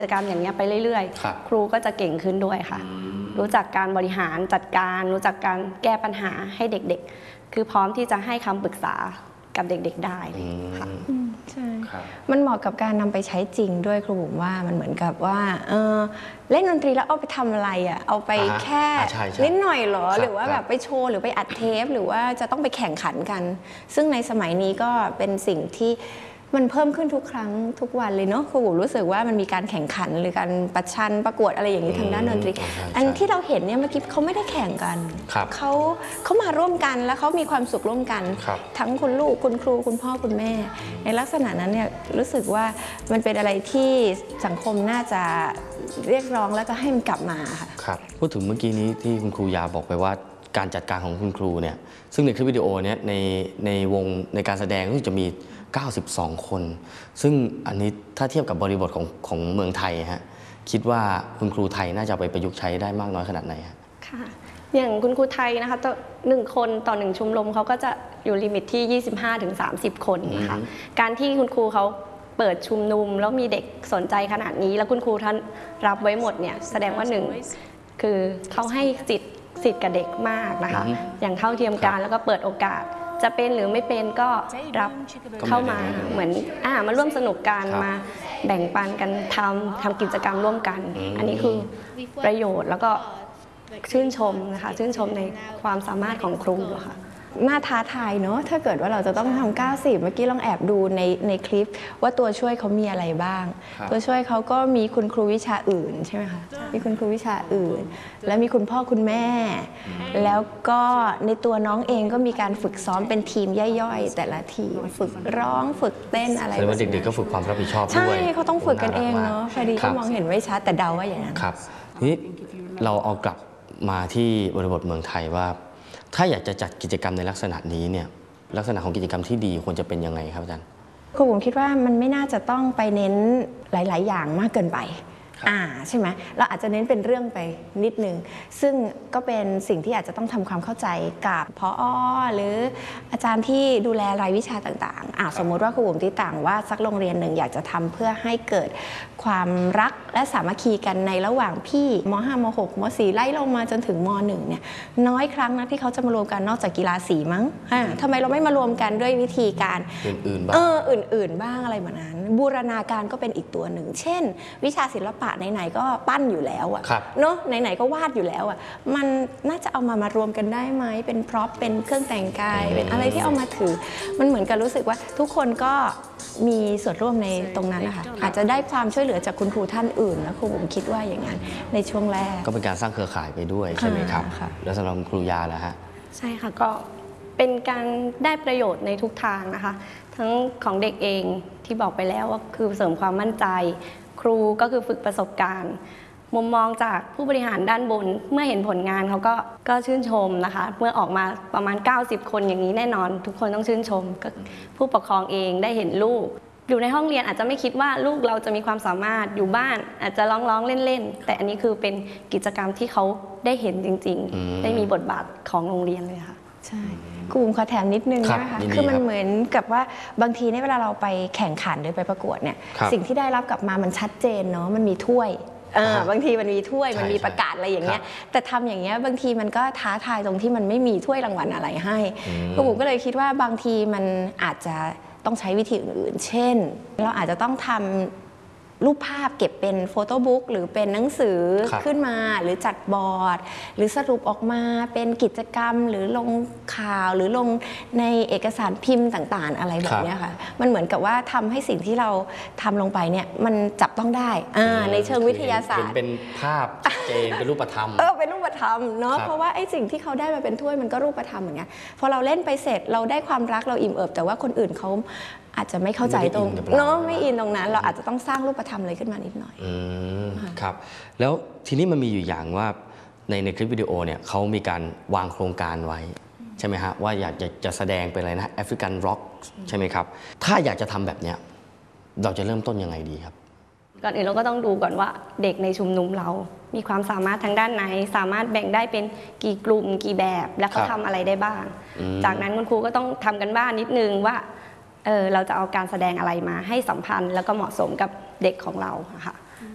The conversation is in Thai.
กิจกรรมอย่างนี้ไปเรื่อยๆครูก็จะเก่งขึ้นด้วยค่ะรู้จักการบริหารจัดการรู้จักการแก้ปัญหาให้เด็กๆคือพร้อมที่จะให้คำปรึกษากับเด็กๆได้ค่ะใช่มันเหมาะกับการนำไปใช้จริงด้วยครูบุ๋มว่ามันเหมือนกับว่าเล่นดนตรีแล้วเอาไปทำอะไรอ่ะเอาไปแค่นิดหน่อยหรอหรือว่าแบบไปโชว์หรือไปอัดเทปหรือว่าจะต้องไปแข่งขันกันซึ่งในสมัยนี้ก็เป็นสิ่งที่มันเพิ่มขึ้นทุกครั้งทุกวันเลยเนาะครูบุ๋มรู้สึกว่ามันมีการแข่งขันหรือการประกวดอะไรอย่างนี้ทางด้านดนตรีอันที่เราเห็นเนี่ยเมื่อกี้เขาไม่ได้แข่งกันเขามาร่วมกันแล้วเขามีความสุขร่วมกันทั้งคุณลูกคุณครูคุณพ่อคุณแม่ในลักษณะนั้นเนี่ยรู้สึกว่ามันเป็นอะไรที่สังคมน่าจะเรียกร้องแล้วก็ให้มันกลับมาค่ะครับพูดถึงเมื่อกี้นี้ที่คุณครูยาบอกไปว่าการจัดการของคุณครูเนี่ยซึ่งในคลิปวิดีโอเนี่ยในวงในการแสดงก็จะมี92 คนซึ่งอันนี้ถ้าเทียบกับบริบทของเมืองไทยฮะคิดว่าคุณครูไทยน่าจะไปประยุกต์ใช้ได้มากน้อยขนาดไหนฮะค่ะอย่างคุณครูไทยนะคะต่อ1 คนต่อ1ชมรมเขาก็จะอยู่ลิมิตที่ 25-30 คนนะคะการที่คุณครูเขาเปิดชุมนุมแล้วมีเด็กสนใจขนาดนี้แล้วคุณครูท่านรับไว้หมดเนี่ยแสดงว่า1คือเขาให้สิทธิ์กับเด็กมากนะคะอย่างเท่าเทียมกันแล้วก็เปิดโอกาสจะเป็นหรือไม่เป็นก็รับเข้ามาเหมือนมาร่วมสนุกกันมาแบ่งปันกันทำกิจกรรมร่วมกันอันนี้คือประโยชน์แล้วก็ชื่นชมนะคะชื่นชมในความสามารถของครูค่ะน่าท้าทายเนาะถ้าเกิดว่าเราจะต้องทำ90เมื่อกี้ลองแอบดูในคลิปว่าตัวช่วยเขามีอะไรบ้างตัวช่วยเขาก็มีคุณครูวิชาอื่นใช่ไหมคะมีคุณครูวิชาอื่นและมีคุณพ่อคุณแม่แล้วก็ในตัวน้องเองก็มีการฝึกซ้อมเป็นทีมย่อยๆแต่ละทีมฝึกร้องฝึกเต้นอะไรแล้วเด็กๆก็ฝึกความรับผิดชอบด้วยใช่เขาต้องฝึกกันเองเนาะพอดีก็มองเห็นไม่ชัดแต่เดาว่าอย่างนั้นครับนี่เราเอากลับมาที่บริบทเมืองไทยว่าถ้าอยากจะจัดกิจกรรมในลักษณะนี้เนี่ยลักษณะของกิจกรรมที่ดีควรจะเป็นยังไงครับอาจารย์ครูผมคิดว่ามันไม่น่าจะต้องไปเน้นหลายๆอย่างมากเกินไปใช่ไหมเราอาจจะเน้นเป็นเรื่องไปนิดนึงซึ่งก็เป็นสิ่งที่อาจจะต้องทำความเข้าใจกับผอ.หรืออาจารย์ที่ดูแลรายวิชาต่างๆสมมติว่าครูบุ๋มที่ต่างว่าสักโรงเรียนหนึ่งอยากจะทำเพื่อให้เกิดความรักและสามัคคีกันในระหว่างพี่ม.5 ม.6 ม.4 ไล่ลงมาจนถึงม.1 เนี่ยน้อยครั้งนะที่เขาจะมารวมกันนอกจากกีฬาสีมั้งทำไมเราไม่มารวมกันด้วยวิธีการอื่นๆบ้างอื่นๆบ้างอะไรแบบนั้นบูรณาการก็เป็นอีกตัวหนึ่งเช่นวิชาศิลปะไหนๆก็ปั้นอยู่แล้วอะเนาะไหนๆก็วาดอยู่แล้วอะมันน่าจะเอามารวมกันได้ไหมเป็นพร็อพเป็นเครื่องแต่งกายเป็นอะไรที่เอามาถือมันเหมือนกับรู้สึกว่าทุกคนก็มีส่วนร่วมในตรงนั้นนะคะอาจจะได้ความช่วยเหลือจากคุณครูท่านอื่นแล้วครูผมคิดว่าอย่างนั้นในช่วงแรกก็เป็นการสร้างเครือข่ายไปด้วยใช่ไหมครับแล้วสำหรับครูยาล่ะฮะใช่ค่ะก็เป็นการได้ประโยชน์ในทุกทางนะคะทั้งของเด็กเองที่บอกไปแล้วว่าคือเสริมความมั่นใจครูก็คือฝึกประสบการณ์มุมมองจากผู้บริหารด้านบนเมื่อเห็นผลงานเขาก็ชื่นชมนะคะเมื่อออกมาประมาณ90 คนอย่างนี้แน่นอนทุกคนต้องชื่นชมผู้ปกครองเองได้เห็นลูกอยู่ในห้องเรียนอาจจะไม่คิดว่าลูกเราจะมีความสามารถอยู่บ้านอาจจะร้องเล่นแต่อันนี้คือเป็นกิจกรรมที่เขาได้เห็นจริงๆได้มีบทบาทของโรงเรียนเลยค่ะใช่ครูขอแถมนิดนึงนะคะคือมันเหมือนกับว่าบางทีในเวลาเราไปแข่งขันหรือไปประกวดเนี่ยสิ่งที่ได้รับกลับมามันชัดเจนเนาะมันมีถ้วยบางทีมันมีถ้วยมันมีประกาศอะไรอย่างเงี้ยแต่ทำอย่างเงี้ยบางทีมันก็ท้าทายตรงที่มันไม่มีถ้วยรางวัลอะไรให้ครูก็เลยคิดว่าบางทีมันอาจจะต้องใช้วิธีอื่นๆเช่นเราอาจจะต้องทำรูปภาพเก็บเป็นโฟโต้บุ๊กหรือเป็นหนังสือขึ้นมาหรือจัดบอร์ดหรือสรุปออกมาเป็นกิจกรรมหรือลงข่าวหรือลงในเอกสารพิมพ์ต่างๆอะไรแบบนี้ค่ะมันเหมือนกับว่าทำให้สิ่งที่เราทำลงไปเนี่ยมันจับต้องได้ในเชิงวิทยาศาสตร์เป็นภาพเจนเป็นรูปธรรมเป็นรูปธรรมเนาะเพราะว่าไอ้สิ่งที่เขาได้มาเป็นถ้วยมันก็รูปธรรมเหมือนกันพอเราเล่นไปเสร็จเราได้ความรักเราอิ่มเอิบแต่ว่าคนอื่นเขาอาจจะไม่เข้าใจตรงเนาะไม่อินตรงนั้นเราอาจจะต้องสร้างรูปธรรมเลยขึ้นมานิดหน่อยครับแล้วทีนี้มันมีอยู่อย่างว่าในคลิปวิดีโอเนี่ยเขามีการวางโครงการไว้ใช่ไหมฮะว่าอยากจะแสดงเป็นอะไรนะแอฟริกันร็อกใช่ไหมครับถ้าอยากจะทำแบบเนี้ยเราจะเริ่มต้นยังไงดีครับก่อนอื่นเราก็ต้องดูก่อนว่าเด็กในชุมนุมเรามีความสามารถทางด้านไหนสามารถแบ่งได้เป็นกี่กลุ่มกี่แบบและเขาทำอะไรได้บ้างจากนั้นคุณครูก็ต้องทำกันบ้านนิดนึงว่าเราจะเอาการแสดงอะไรมาให้สัมพันธ์แล้วก็เหมาะสมกับเด็กของเราค่ะ